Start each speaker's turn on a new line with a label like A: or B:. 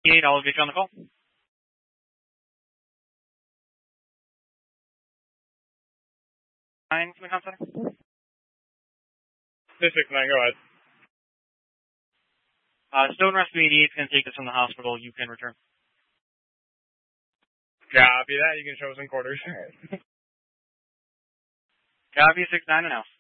A: I'll get you on the call. 9 from the contact.
B: 669, go ahead.
A: Stone Rest immediate. It's going to take us from the hospital. You can return.
B: Copy that. You can show us in quarters.
A: Copy 6-9 and house.